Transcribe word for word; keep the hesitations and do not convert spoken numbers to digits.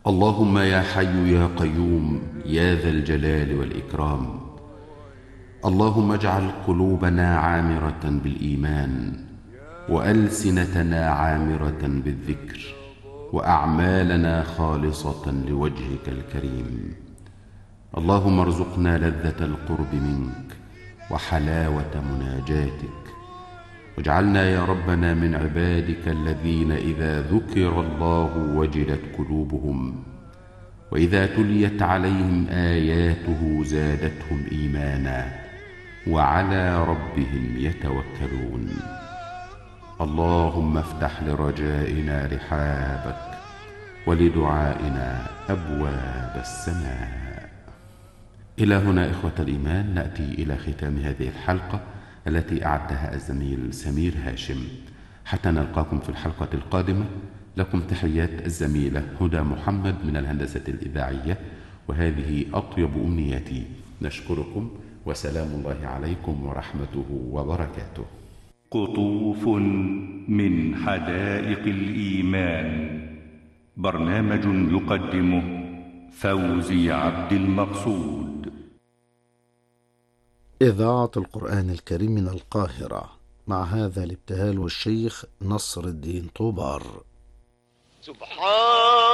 اللهم يا حي يا قيوم يا ذا الجلال والإكرام، اللهم اجعل قلوبنا عامرة بالإيمان، وألسنتنا عامرة بالذكر، وأعمالنا خالصة لوجهك الكريم. اللهم ارزقنا لذة القرب منك وحلاوة مناجاتك، واجعلنا يا ربنا من عبادك الذين إذا ذكر الله وجلت قلوبهم، وإذا تليت عليهم آياته زادتهم إيمانا، وعلى ربهم يتوكلون. اللهم افتح لرجائنا رحابك، ولدعائنا أبواب السماء. إلى هنا إخوة الإيمان نأتي إلى ختام هذه الحلقة التي أعدها الزميل سمير هاشم. حتى نلقاكم في الحلقة القادمة، لكم تحيات الزميلة هدى محمد من الهندسة الإذاعية، وهذه أطيب أمنياتي. نشكركم، وسلام الله عليكم ورحمته وبركاته. قطوف من حدائق الإيمان، برنامج يقدمه فوزي عبد المقصود. إذاعة القرآن الكريم من القاهرة، مع هذا الابتهال والشيخ نصر الدين طوبار. سبحان